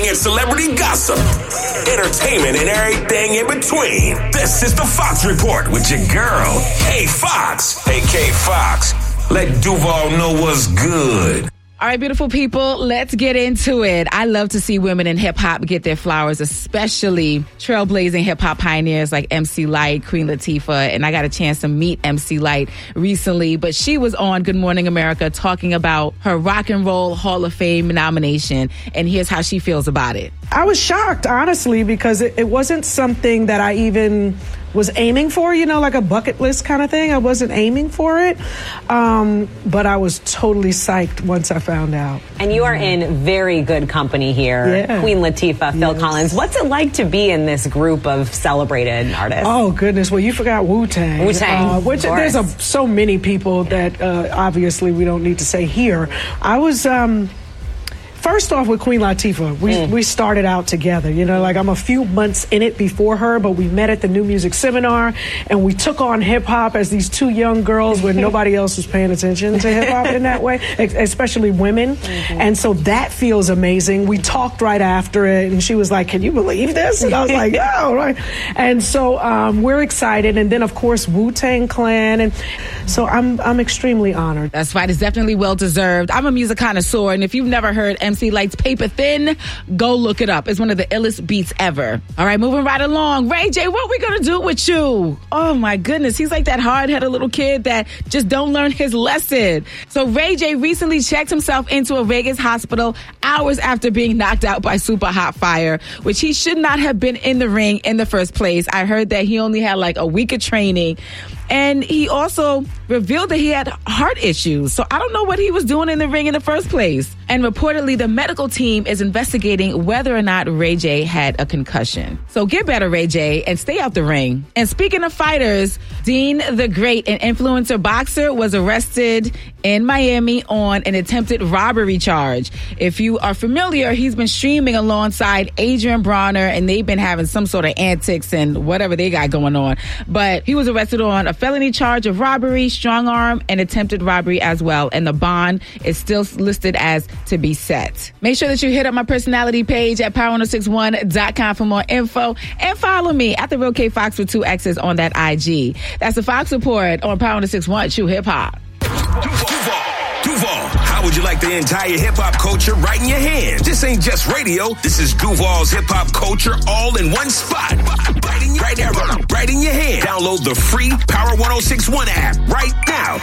and celebrity gossip, entertainment, and everything in between. This is the Fox Report with your girl, K Fox. Hey, K Fox, let Duval know what's good. All right, beautiful people, let's get into it. I love to see women in hip-hop get their flowers, especially trailblazing hip-hop pioneers like MC Lyte, Queen Latifah, and I got a chance to meet MC Lyte recently, but she was on Good Morning America talking about her Rock and Roll Hall of Fame nomination, and here's how she feels about it. I was shocked, honestly, because it wasn't something that I even was aiming for, like a bucket list kind of thing. I wasn't aiming for it, but I was totally psyched once I found out. And you are in very good company here. Yeah. Queen Latifah, Phil Collins. What's it like to be in this group of celebrated artists? Oh, goodness. Well, you forgot Wu-Tang. Wu-Tang, which there's so many people that obviously we don't need to say here. I was... First off, with Queen Latifah, we started out together. I'm a few months in it before her, but we met at the New Music Seminar, and we took on hip-hop as these two young girls when nobody else was paying attention to hip-hop in that way, especially women. And so that feels amazing. We talked right after it, and she was like, "Can you believe this?" And I was like, "Yeah, right." And so we're excited. And then, of course, Wu-Tang Clan. And so I'm extremely honored. That's right. It's definitely well-deserved. I'm a music connoisseur, and if you've never heard MC Lyte's Paper Thin, go look it up. It's one of the illest beats ever. All right, moving right along. Ray J, what we gonna do with you? Oh my goodness, he's like that hard-headed little kid that just don't learn his lesson. So Ray J recently checked himself into a Vegas hospital hours after being knocked out by super hot fire, which he should not have been in the ring in the first place. I heard that he only had like a week of training. And he also revealed that he had heart issues. So I don't know what he was doing in the ring in the first place. And reportedly, the medical team is investigating whether or not Ray J had a concussion. So get better, Ray J, and stay out the ring. And speaking of fighters, Dean the Great, an influencer boxer, was arrested in Miami on an attempted robbery charge. If you are familiar, he's been streaming alongside Adrian Bronner, and they've been having some sort of antics and whatever they got going on. But he was arrested on a felony charge of robbery, strong arm, and attempted robbery as well. And the bond is still listed as to be set. Make sure that you hit up my personality page at power1061.com for more info, and follow me at the Real K Fox with 2 X's on that IG. That's the Fox Report on Power 1061 True Hip Hop. Duval, how would you like the entire hip-hop culture right in your hands? This ain't just radio. This is Duval's hip-hop culture all in one spot. Right in your hand. Download the free Power 1061 app right now.